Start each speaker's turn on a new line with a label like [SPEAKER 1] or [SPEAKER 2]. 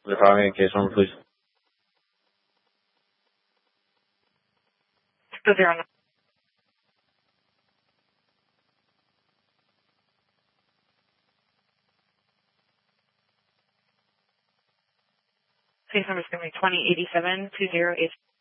[SPEAKER 1] The following case number, please.
[SPEAKER 2] 609. Case number is going to be 2087-2080.